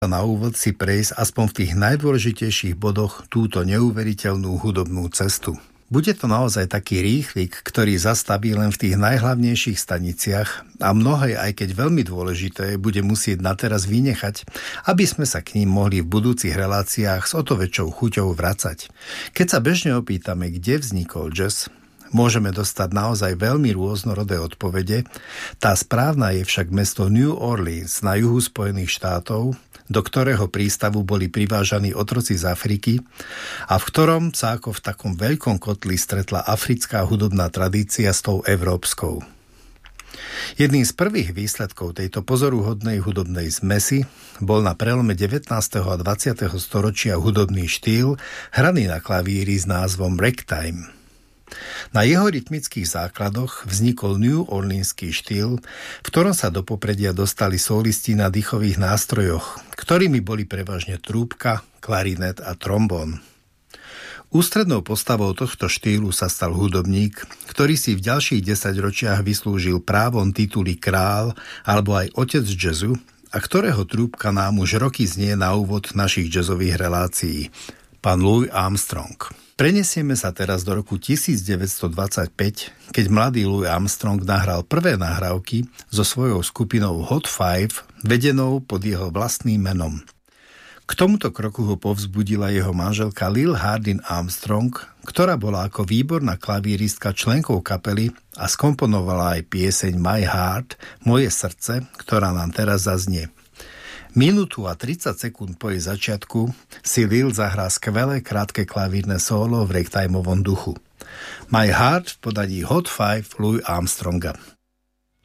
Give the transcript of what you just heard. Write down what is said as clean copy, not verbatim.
na úvod si prejsť aspoň v tých najdôležitejších bodoch túto neuveriteľnú hudobnú cestu. Bude to naozaj taký rýchlik, ktorý zastaví len v tých najhlavnejších staniciach a mnohé, aj keď veľmi dôležité, bude musieť na teraz vynechať, aby sme sa k ním mohli v budúcich reláciách s o to väčšou chuťou vracať. Keď sa bežne opýtame, kde vznikol jazz, môžeme dostať naozaj veľmi rôznorodé odpovede. Tá správna je však mesto New Orleans na juhu Spojených štátov, do ktorého prístavu boli privážaní otroci z Afriky a v ktorom sa ako v takom veľkom kotli stretla africká hudobná tradícia s tou európskou. Jedným z prvých výsledkov tejto pozoruhodnej hudobnej zmesi bol na prelome 19. a 20. storočia hudobný štýl hraný na klavíri s názvom ragtime. Na jeho rytmických základoch vznikol New Orleanský štýl, v ktorom sa do popredia dostali solisti na dýchových nástrojoch, ktorými boli prevažne trúbka, klarinet a trombón. Ústrednou postavou tohto štýlu sa stal hudobník, ktorý si v ďalších 10 ročiach vyslúžil právom tituly král alebo aj otec jazzu a ktorého trúbka nám už roky znie na úvod našich jazzových relácií, pán Louis Armstrong. Prenesieme sa teraz do roku 1925, keď mladý Louis Armstrong nahral prvé nahrávky so svojou skupinou Hot Five, vedenou pod jeho vlastným menom. K tomuto kroku ho povzbudila jeho manželka Lil Hardin Armstrong, ktorá bola ako výborná klavíristka členkou kapely a skomponovala aj pieseň My Heart, Moje srdce, ktorá nám teraz zaznie. Minútu a 30 sekúnd po jej začiatku si Lil zahrá skvelé krátke klavírne solo v ragtimeovom duchu. My Heart v podaní Hot Five Louis Armstronga.